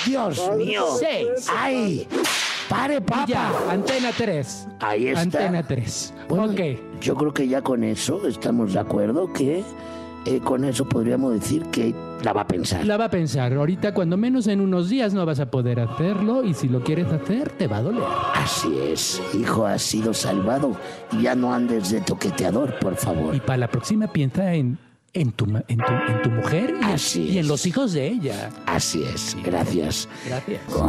Dios mío. 6. ¡Ay! ¡Pare, Y papá! ya, Antena 3. Ahí está. Antena 3. Bueno, Ok. yo creo que ya con eso estamos de acuerdo que con eso podríamos decir que la va a pensar. La va a pensar. Ahorita, cuando menos en unos días, no vas a poder hacerlo. Y si lo quieres hacer, te va a doler. Así es, hijo, has sido salvado. Y ya no andes de toqueteador, por favor. Y para la próxima piensa en tu mujer Así y en es. los hijos de ella. Así es, gracias. Gracias.